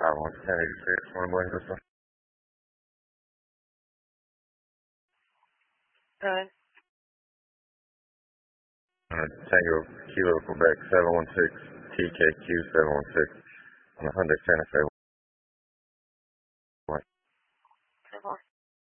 1086, morning, Blaine, this one. Good. Tango Kilo Quebec 716, TKQ 716 on the Hyundai Santa Fe.